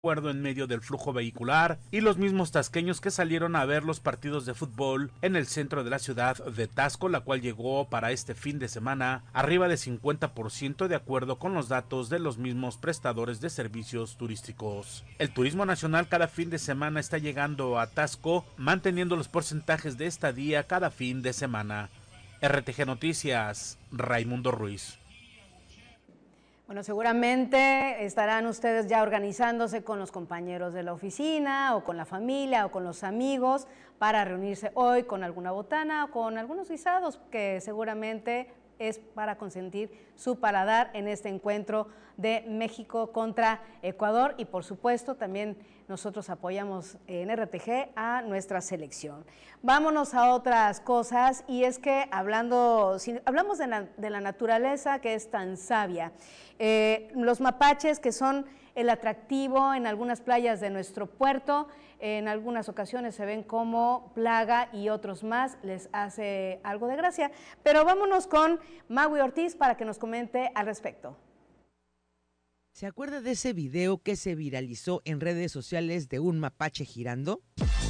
acuerdo en medio del flujo vehicular y los mismos tasqueños que salieron a ver los partidos de fútbol en el centro de la ciudad de Taxco, la cual llegó para este fin de semana arriba de 50% de acuerdo con los datos de los mismos prestadores de servicios turísticos. El turismo nacional cada fin de semana está llegando a Taxco, manteniendo los porcentajes de estadía cada fin de semana. RTG Noticias, Raimundo Ruiz. Bueno, seguramente estarán ustedes ya organizándose con los compañeros de la oficina o con la familia o con los amigos para reunirse hoy con alguna botana o con algunos guisados que seguramente es para consentir su paladar en este encuentro de México contra Ecuador y por supuesto también nosotros apoyamos en RTG a nuestra selección. Vámonos a otras cosas y es que hablamos de la naturaleza que es tan sabia, los mapaches que son el atractivo en algunas playas de nuestro puerto, en algunas ocasiones se ven como plaga y otros más les hace algo de gracia, pero vámonos con Maui Ortiz para que nos comente al respecto. ¿Se acuerda de ese video que se viralizó en redes sociales de un mapache girando?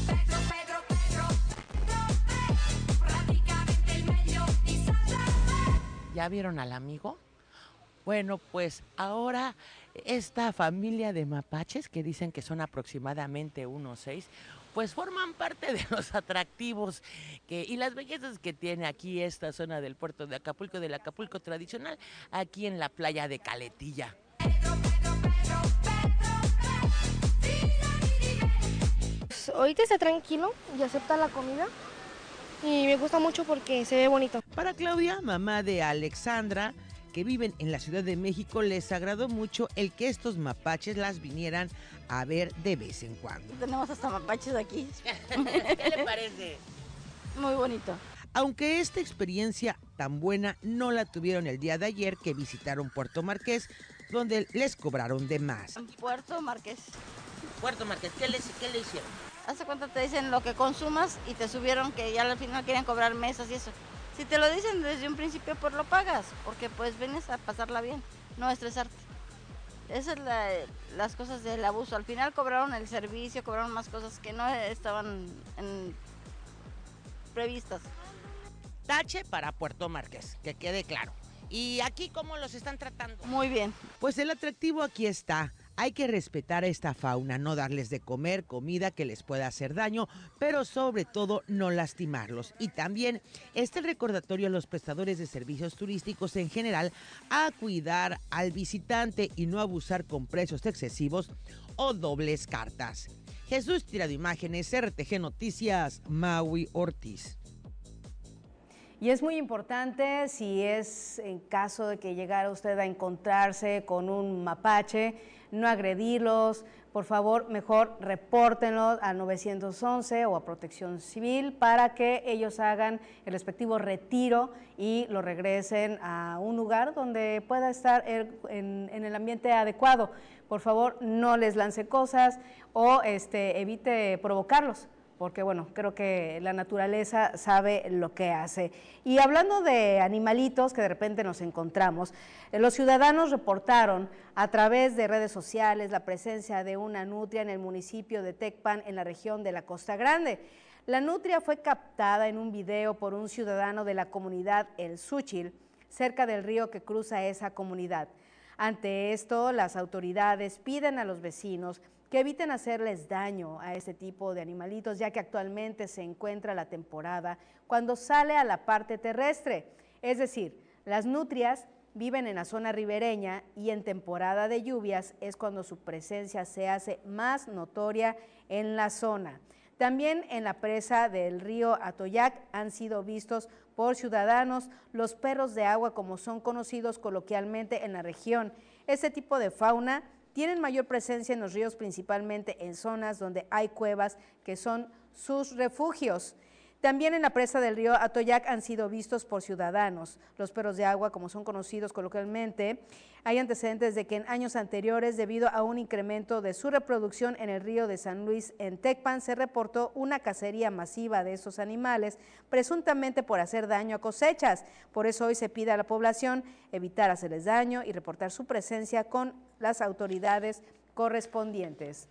¿Ya vieron al amigo? Bueno, pues ahora esta familia de mapaches, que dicen que son aproximadamente unos 6, pues forman parte de los atractivos y las bellezas que tiene aquí esta zona del puerto de Acapulco, del Acapulco tradicional, aquí en la playa de Caletilla. Pues ahorita está tranquilo y acepta la comida y me gusta mucho porque se ve bonito. Para Claudia, mamá de Alexandra, que viven en la Ciudad de México, les agradó mucho el que estos mapaches las vinieran a ver de vez en cuando. Tenemos hasta mapaches aquí. ¿Qué le parece? Muy bonito. Aunque esta experiencia tan buena no la tuvieron el día de ayer que visitaron Puerto Marqués, donde les cobraron de más. En Puerto Marqués. Puerto Marqués, ¿qué le hicieron? Hace cuenta te dicen lo que consumas y te subieron que ya al final quieren cobrar mesas y eso. Si te lo dicen desde un principio, pues lo pagas, porque pues vienes a pasarla bien, no a estresarte. Esas son las cosas del abuso. Al final cobraron el servicio, cobraron más cosas que no estaban previstas. Tache para Puerto Marqués, que quede claro. ¿Y aquí cómo los están tratando? Muy bien. Pues el atractivo aquí está. Hay que respetar a esta fauna, no darles de comer comida que les pueda hacer daño, pero sobre todo no lastimarlos. Y también este recordatorio a los prestadores de servicios turísticos en general a cuidar al visitante y no abusar con precios excesivos o dobles cartas. Jesús Tirado Imágenes, RTG Noticias, Maui Ortiz. Y es muy importante, si es en caso de que llegara usted a encontrarse con un mapache, no agredirlos, por favor, mejor repórtenlos al 911 o a Protección Civil para que ellos hagan el respectivo retiro y lo regresen a un lugar donde pueda estar en el ambiente adecuado. Por favor, no les lance cosas o evite provocarlos, porque bueno, creo que la naturaleza sabe lo que hace. Y hablando de animalitos que de repente nos encontramos, los ciudadanos reportaron a través de redes sociales la presencia de una nutria en el municipio de Tecpan, en la región de la Costa Grande. La nutria fue captada en un video por un ciudadano de la comunidad El Súchil, cerca del río que cruza esa comunidad. Ante esto, las autoridades piden a los vecinos que eviten hacerles daño a este tipo de animalitos, ya que actualmente se encuentra la temporada cuando sale a la parte terrestre. Es decir, las nutrias viven en la zona ribereña y en temporada de lluvias es cuando su presencia se hace más notoria en la zona. También en la presa del río Atoyac han sido vistos por ciudadanos los perros de agua, como son conocidos coloquialmente en la región. Este tipo de fauna tienen mayor presencia en los ríos, principalmente en zonas donde hay cuevas que son sus refugios. También en la presa del río Atoyac han sido vistos por ciudadanos. Los perros de agua, como son conocidos coloquialmente, hay antecedentes de que en años anteriores, debido a un incremento de su reproducción en el río de San Luis, en Tecpan, se reportó una cacería masiva de estos animales, presuntamente por hacer daño a cosechas. Por eso hoy se pide a la población evitar hacerles daño y reportar su presencia con las autoridades correspondientes.